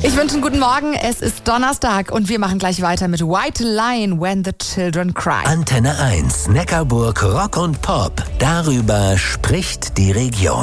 Ich wünsche einen guten Morgen. Es ist Donnerstag und wir machen gleich weiter mit White Lion, When the Children Cry. Antenne 1, Neckarburg Rock und Pop. Darüber spricht die Region.